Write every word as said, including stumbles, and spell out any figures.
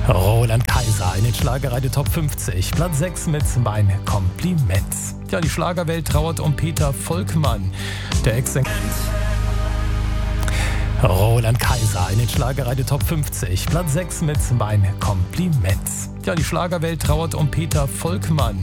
Roland Kaiser in den Schlagerradio Top fünfzig. Platz sechs mit Mein Kompliment. Ja, die Schlagerwelt trauert um Peter Volkmann. Der ex Roland Kaiser in den Schlagerradio Top fünfzig. Platz sechs mit Mein Kompliment. Ja, die Schlagerwelt trauert um Peter Volkmann.